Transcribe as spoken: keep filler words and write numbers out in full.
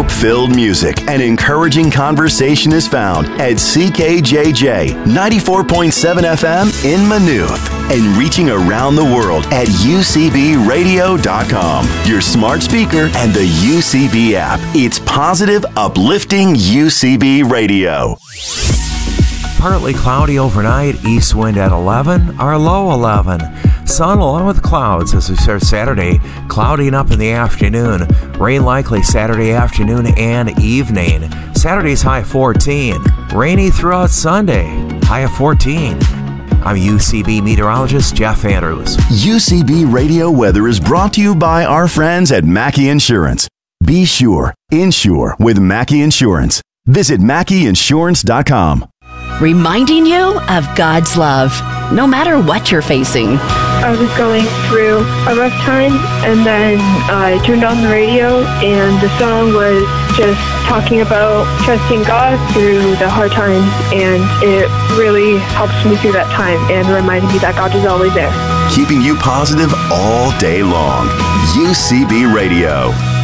Hope-filled music and encouraging conversation is found at C K J J ninety-four point seven F M in Maynooth and reaching around the world at U C B radio dot com, your smart speaker, and the U C B app. It's positive, uplifting U C B radio. Partly cloudy overnight, east wind at eleven, our low eleven. Sun along with clouds as we start Saturday, clouding up in the afternoon. Rain likely Saturday afternoon and evening. Saturday's high fourteen. Rainy throughout Sunday, high of fourteen. I'm U C B meteorologist Jeff Andrews. U C B Radio Weather is brought to you by our friends at Mackey Insurance. Be sure, insure with Mackey Insurance. Visit Mackey Insurance dot com. Reminding you of God's love, no matter what you're facing. I was going through a rough time, and then I turned on the radio, and the song was just talking about trusting God through the hard times, and it really helps me through that time and reminded me that God is always there. Keeping you positive all day long. U C B Radio.